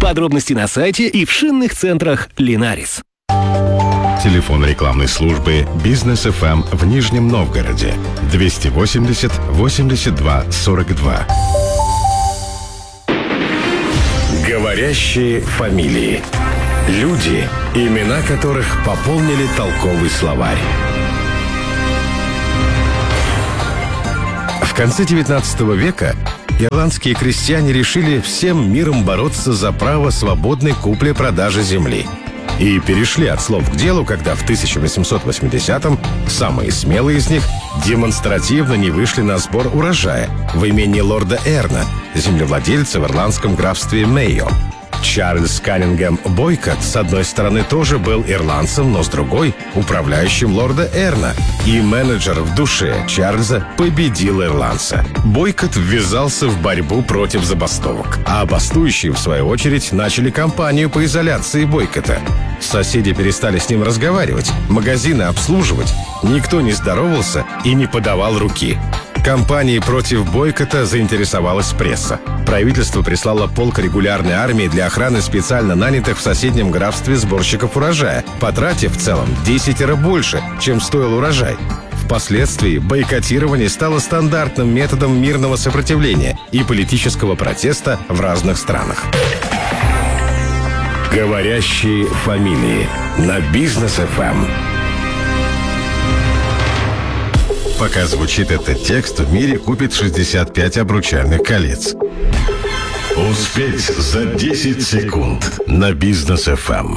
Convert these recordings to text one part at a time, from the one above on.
Подробности на сайте и в шинных центрах Линарис. Телефон рекламной службы «Бизнес ФМ» в Нижнем Новгороде 280 82 42. Говорящие фамилии. Люди, имена которых пополнили толковый словарь. В конце XIX века ирландские крестьяне решили всем миром бороться за право свободной купли-продажи земли. И перешли от слов к делу, когда в 1880-м самые смелые из них демонстративно не вышли на сбор урожая в имени лорда Эрна, землевладельца в ирландском графстве Мейо. Чарльз Каннингем Бойкот, с одной стороны, тоже был ирландцем, но с другой — управляющим лорда Эрна. И менеджер в душе Чарльза победил ирландца. Бойкот ввязался в борьбу против забастовок. А бастующие, в свою очередь, начали кампанию по изоляции Бойкота. Соседи перестали с ним разговаривать, магазины обслуживать. Никто не здоровался и не подавал руки. Кампанией против бойкота заинтересовалась пресса. Правительство прислало полк регулярной армии для охраны специально нанятых в соседнем графстве сборщиков урожая, потратив в целом 10 раз больше, чем стоил урожай. Впоследствии бойкотирование стало стандартным методом мирного сопротивления и политического протеста в разных странах. Говорящие фамилии на Бизнес ФМ. Пока звучит этот текст, в мире купит 65 обручальных колец. Успеть за 10 секунд на Бизнес ФМ.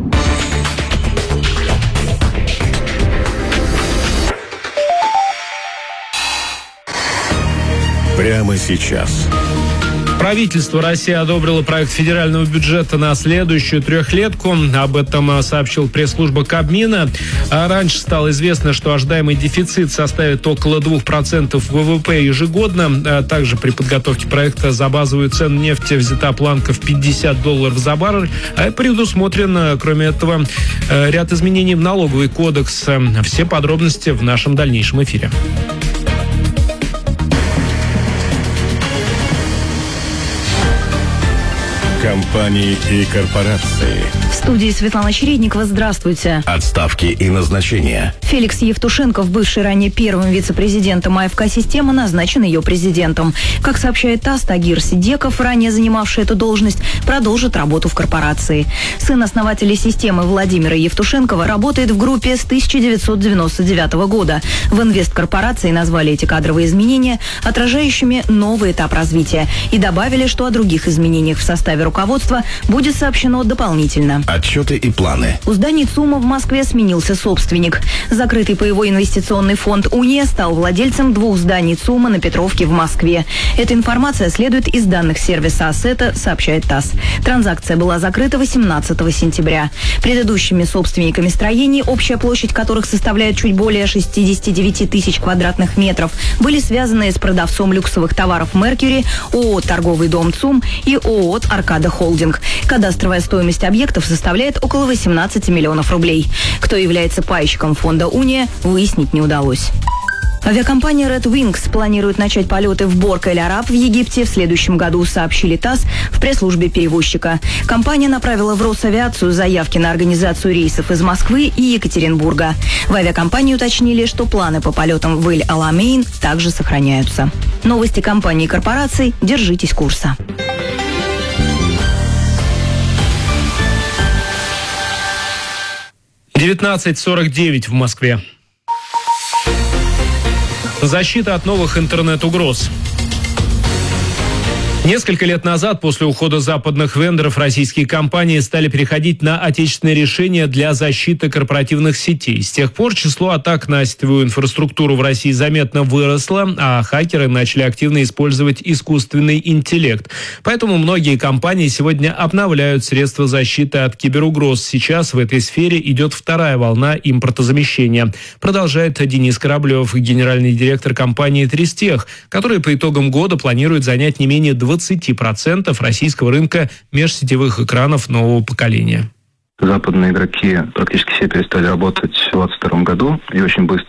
Прямо сейчас. Правительство России одобрило проект федерального бюджета на следующую трехлетку. Об этом сообщил пресс-служба Кабмина. Раньше стало известно, что ожидаемый дефицит составит около 2% ВВП ежегодно. Также при подготовке проекта за базовую цену нефти взята планка в $50 за баррель. Предусмотрен, кроме этого, ряд изменений в налоговый кодекс. Все подробности в нашем дальнейшем эфире. Компании и корпорации. В студии Светлана Чередникова. Здравствуйте. Отставки и назначения. Феликс Евтушенков, бывший ранее первым вице-президентом АФК-системы, назначен ее президентом. Как сообщает ТАСС, Тагир Сидеков, ранее занимавший эту должность, продолжит работу в корпорации. Сын основателя системы Владимира Евтушенкова работает в группе с 1999 года. В инвесткорпорации назвали эти кадровые изменения отражающими новый этап развития и добавили, что о других изменениях в составе руководства будет сообщено дополнительно. Отчеты и планы. У зданий ЦУМа в Москве сменился собственник. Закрытый по его инвестиционный фонд «Уния» стал владельцем 2 зданий ЦУМа на Петровке в Москве. Эта информация следует из данных сервиса «Ассета», сообщает ТАСС. Транзакция была закрыта 18 сентября. Предыдущими собственниками строений, общая площадь которых составляет чуть более 69 тысяч квадратных метров, были связаны с продавцом люксовых товаров «Меркьюри», ООО «Торговый дом ЦУМ» и ООО «Аркада Холдинг». Кадастровая стоимость объектов составляет около 18 миллионов рублей. Кто является пайщиком фонда «Уния», выяснить не удалось. Авиакомпания Red Wings планирует начать полеты в Борг-эль-Араб в Египте в следующем году, сообщили ТАСС в пресс-службе перевозчика. Компания направила в Росавиацию заявки на организацию рейсов из Москвы и Екатеринбурга. В авиакомпании уточнили, что планы по полетам в Эль-Аламейн также сохраняются. Новости компании и корпораций. Держитесь курса. – 19:49 в Москве. Защита от новых интернет-угроз. Несколько лет назад, после ухода западных вендоров, российские компании стали переходить на отечественные решения для защиты корпоративных сетей. С тех пор число атак на сетевую инфраструктуру в России заметно выросло, а хакеры начали активно использовать искусственный интеллект. Поэтому многие компании сегодня обновляют средства защиты от киберугроз. Сейчас в этой сфере идет вторая волна импортозамещения. Продолжает Денис Кораблев, генеральный директор компании «Тристех», который по итогам года планирует занять не менее 20% российского рынка межсетевых экранов нового поколения. Западные игроки практически все перестали работать в 2022 году и очень быстро. То есть это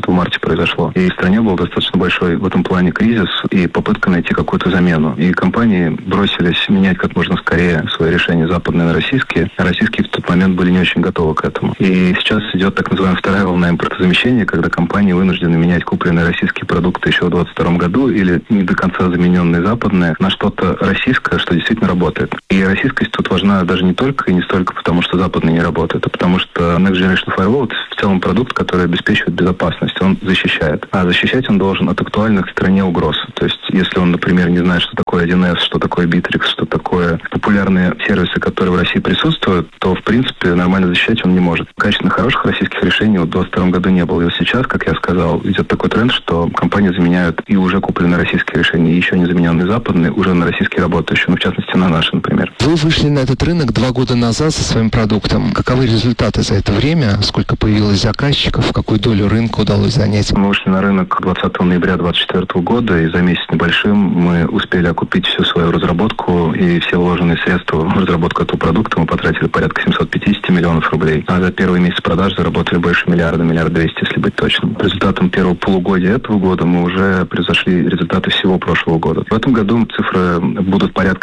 это в марте произошло. И в стране был достаточно большой в этом плане кризис и попытка найти какую-то замену. И компании бросились менять как можно скорее свои решения западные на российские. А российские в тот момент были не очень готовы к этому. И сейчас идет так называемая вторая волна импортозамещения, когда компании вынуждены менять купленные российские продукты еще в 2022 году или не до конца замененные западные на что-то российское, что действительно работает. И российскость тут важна даже не только и не столько потому, что западные не работают, а потому что Next Generation Firewall — это в целом продукт, который обеспечивает безопасность, он защищает. А защищать он должен от актуальных в стране угроз. То есть, если он, например, не знает, что такое 1С, что такое Bittrex, что такое популярные сервисы, которые в России присутствуют, то, в принципе, нормально защищать он не может. Качественно хороших российских решений в 2022 году не было. И вот сейчас, как я сказал, идет такой тренд, что компании заменяют и уже купленные российские решения, и еще не замененные западные, уже на российские работающие, ну, в частности, на наши, например. Вы вышли на этот рынок 2 года назад со своим продуктом. Каковы результаты за это время? Сколько появилось заказчиков? Какую долю рынка удалось занять? Мы вышли на рынок 20 ноября 2024 года, и за месяц небольшим мы успели окупить всю свою разработку и все вложенные средства в разработку этого продукта. Мы потратили порядка 750 миллионов рублей. А за первый месяц продаж заработали больше миллиарда, 1,2 миллиарда, если быть точным. Результатом первого полугодия этого года мы уже превзошли результаты всего прошлого года. В этом году цифры будут порядка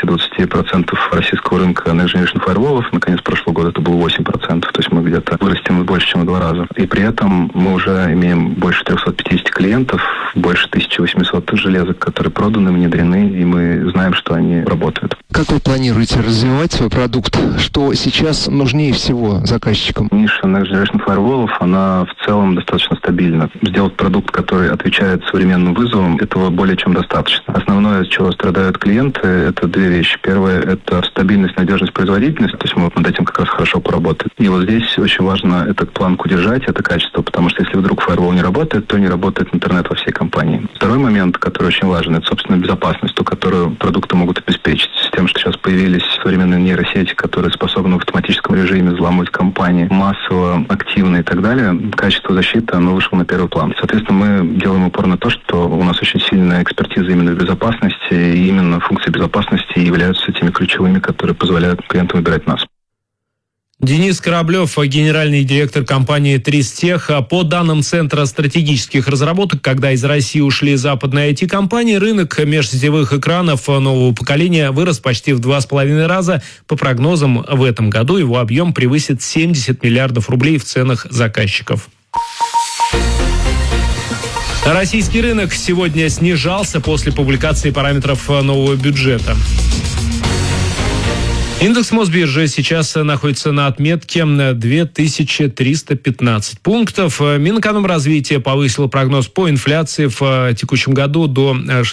15-20% российского рынка Next Generation Firewall. Наконец, прошлого года это было 8%. То есть мы где-то вырастем больше, чем в 2 раза. И при этом мы уже имеем больше 350 клиентов, больше 1800 железок, которые проданы, внедрены, и мы знаем, что они работают. Как вы планируете развивать свой продукт? Что сейчас нужнее всего заказчикам? Ниша Next Generation Firewall, она в целом достаточно стабильна. Сделать продукт, который отвечает современным вызовам, этого более чем достаточно. Основное, от чего страдают клиенты, это 2 вещи. Первое — это стабильность, надежность, производительность. То есть мы над этим как раз хорошо поработали. И вот здесь очень важно этот планку держать, это качество, потому что если вдруг фаервол не работает, то не работает интернет во всей компании. Второй момент, который очень важен, это, собственно, безопасность, ту, которую продукты могут обеспечить. С тем, что сейчас появились современные нейросети, которые способны в автоматическом режиме взламывать компании массово, активно и так далее, качество защиты, оно вышло на первый план. Соответственно, мы делаем упор на то, что у нас очень сильная экспертиза именно в безопасности, и именно функции безопасности являются теми ключевыми, которые позволяют клиентам выбирать нас. Денис Кораблев, генеральный директор компании Тристех. По данным Центра стратегических разработок, когда из России ушли западные IT-компании, рынок межсетевых экранов нового поколения вырос почти в 2,5 раза. По прогнозам, в этом году его объем превысит 70 миллиардов рублей в ценах заказчиков. Российский рынок сегодня снижался после публикации параметров нового бюджета. Индекс Мосбиржи сейчас находится на отметке 2315 пунктов. Минэкономразвитие повысило прогноз по инфляции в текущем году до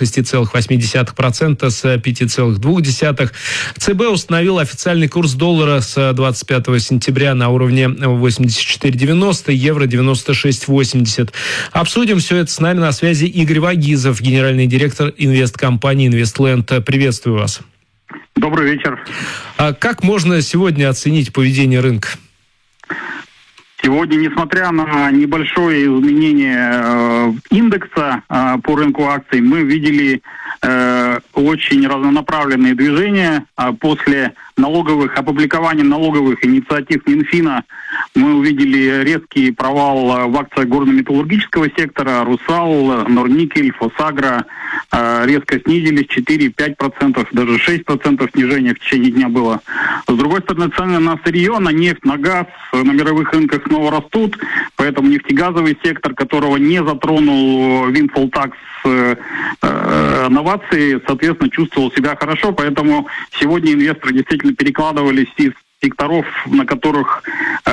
6,8% с 5,2%. ЦБ установил официальный курс доллара с 25 сентября на уровне 84,90, евро 96,80. Обсудим все это с нами на связи Игорь Вагизов, генеральный директор инвесткомпании «Инвестленд». Приветствую вас. Добрый вечер. А как можно сегодня оценить поведение рынка? Сегодня, несмотря на небольшое изменение индекса по рынку акций, мы видели очень разнонаправленные движения. После опубликования налоговых инициатив Минфина мы увидели резкий провал в акциях горно-металлургического сектора. «Русал», «Норникель», «Фосагро» резко снизились, 4-5%, даже 6% снижения в течение дня было. С другой стороны, цены на сырье, на нефть, на газ на мировых рынках снова растут, поэтому нефтегазовый сектор, которого не затронул windfall tax новации, соответственно, чувствовал себя хорошо, поэтому сегодня инвесторы действительно перекладывались из секторов, на которых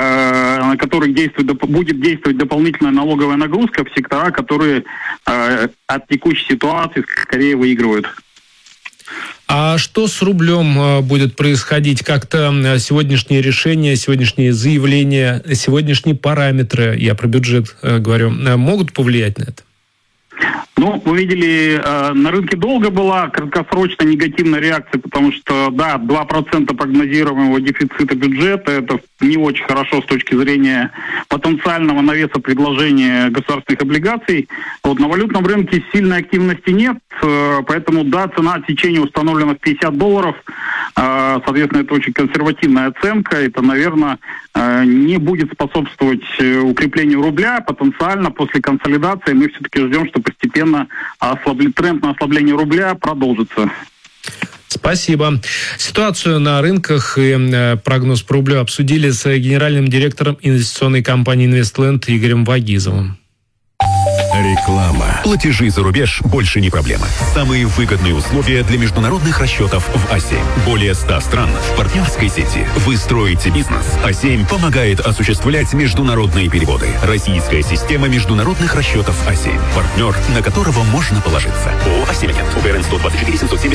будет действовать дополнительная налоговая нагрузка, в сектора, которые от текущей ситуации скорее выигрывают. А что с рублем будет происходить? Как-то сегодняшние решения, сегодняшние заявления, сегодняшние параметры, я про бюджет говорю, могут повлиять на это? Ну, вы видели, на рынке долго была краткосрочная негативная реакция, потому что, да, 2% прогнозируемого дефицита бюджета, это, в не очень хорошо с точки зрения потенциального навеса предложения государственных облигаций. Вот на валютном рынке сильной активности нет, поэтому да, цена отсечения установлена в $50. Соответственно, это очень консервативная оценка. Это, наверное, не будет способствовать укреплению рубля. Потенциально после консолидации мы все-таки ждем, что постепенно тренд на ослабление рубля продолжится. Спасибо. Ситуацию на рынках и прогноз по рублю обсудили с генеральным директором инвестиционной компании «Инвестленд» Игорем Вагизовым. Реклама. Платежи за рубеж больше не проблема. Самые выгодные условия для международных расчетов в А7. Более 100 стран в партнерской сети. Вы строите бизнес. А7 помогает осуществлять международные переводы. Российская система международных расчетов А7. Партнер, на которого можно положиться. ООО «А7». УГРН 124 770